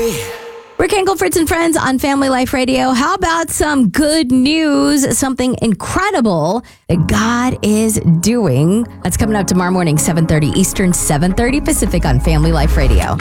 Rick Engel, Fritz and Friends on Family Life Radio. How about some good news? Something incredible that God is doing. That's coming up tomorrow morning, 7:30 Eastern, 7:30 Pacific on Family Life Radio.